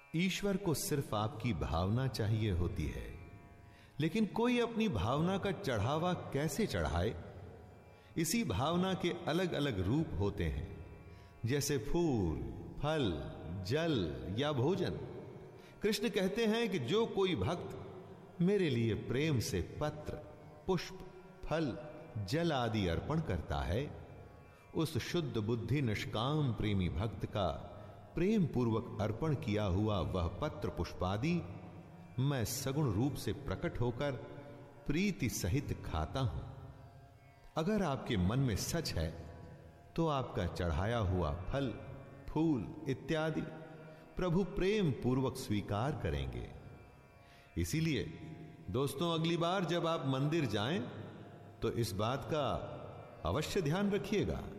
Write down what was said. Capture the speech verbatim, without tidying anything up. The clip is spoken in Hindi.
ईश्वर को सिर्फ आपकी भावना चाहिए होती है, लेकिन कोई अपनी भावना का चढ़ावा कैसे चढ़ाए? इसी भावना के अलग अलग रूप होते हैं, जैसे फूल, फल, जल या भोजन। कृष्ण कहते हैं कि जो कोई भक्त मेरे लिए प्रेम से पत्र, पुष्प, फल, जल आदि अर्पण करता है, उस शुद्ध बुद्धि निष्काम प्रेमी भक्त का प्रेम पूर्वक अर्पण किया हुआ वह पत्र पुष्पादि मैं सगुण रूप से प्रकट होकर प्रीति सहित खाता हूं। अगर आपके मन में सच है तो आपका चढ़ाया हुआ फल, फूल इत्यादि प्रभु प्रेम पूर्वक स्वीकार करेंगे। इसीलिए दोस्तों, अगली बार जब आप मंदिर जाएं तो इस बात का अवश्य ध्यान रखिएगा